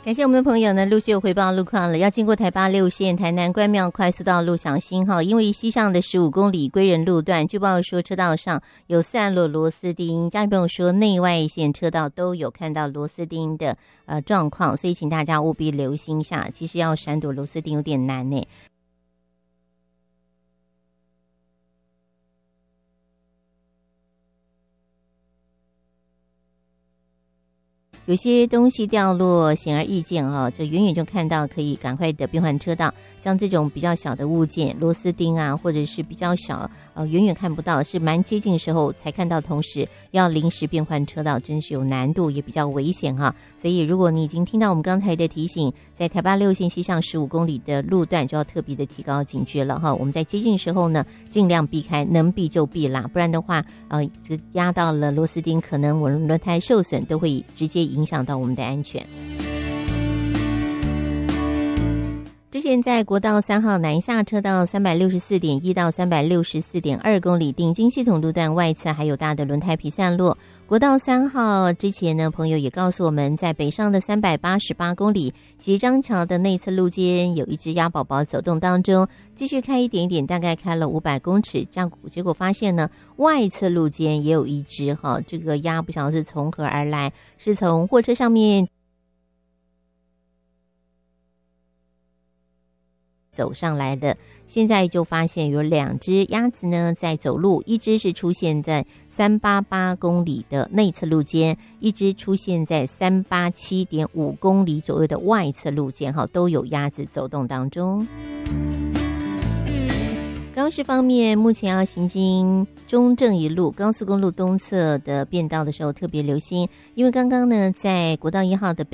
感谢我们的朋友呢，陆续有回报路况了。要经过台八六线台南关庙快速道路小心哈，因为西上的15公里归仁路段，据报说车道上有散落螺丝钉，家里朋友说内外线车道都有看到螺丝钉的状况，所以请大家务必留心一下。其实要闪躲螺丝钉有点难呢。有些东西掉落显而易见啊，就远远就看到，可以赶快的变换车道。像这种比较小的物件，螺丝钉啊，或者是比较小，远远看不到，是蛮接近的时候才看到，同时要临时变换车道，真是有难度，也比较危险哈。所以如果你已经听到我们刚才的提醒，在台八六线西向15公里的路段，就要特别的提高警觉了哈。我们在接近的时候呢，尽量避开，能避就避啦，不然的话，这个压到了螺丝钉，可能我们轮胎受损，都会直接影响到我们的安全。之前在国道3号南下车道364.1到364.2公里顶金系统路段外侧还有大的轮胎皮散落。国道3号之前呢，朋友也告诉我们，在北上的388公里斜张桥的内侧路肩有一只鸭宝宝走动当中，继续开一点点，大概开了500公尺，结果发现呢，外侧路肩也有一只这个鸭不晓得是从何而来，是从货车上面走上来的，现在就发现有2只鸭子呢在走路，一只是出现在388公里的内侧路肩，一只出现在387.5公里左右的外侧路肩，都有鸭子走动当中。高市方面，目前要行经中正一路高速公路东侧的变道的时候特别留心，因为刚刚呢在国道1号的